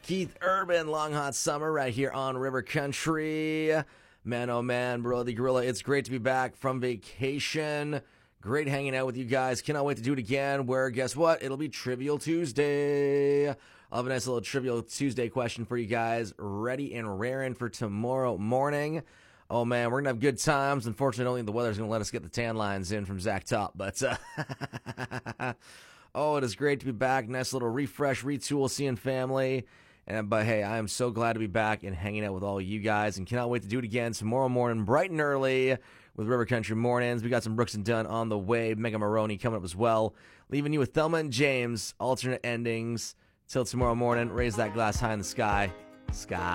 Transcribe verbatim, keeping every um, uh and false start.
Keith Urban, Long Hot Summer, right here on River Country. Man, oh man, bro, the Gorilla, it's great to be back from vacation. Great hanging out with you guys. Cannot wait to do it again, where, guess what? It'll be Trivial Tuesday. I'll have a nice little Trivial Tuesday question for you guys, ready and raring for tomorrow morning. Oh, man, we're going to have good times. Unfortunately, I don't think the weather's going to let us get the tan lines in from Zach Top, but... Uh, oh, it is great to be back. Nice little refresh, retool, seeing family. And But, hey, I am so glad to be back and hanging out with all you guys, and cannot wait to do it again tomorrow morning, bright and early, with River Country Mornings. We got some Brooks and Dunn on the way. Mega Maroney coming up as well. Leaving you with Thelma and James, alternate endings. Till tomorrow morning, raise that glass high in the sky. Sky.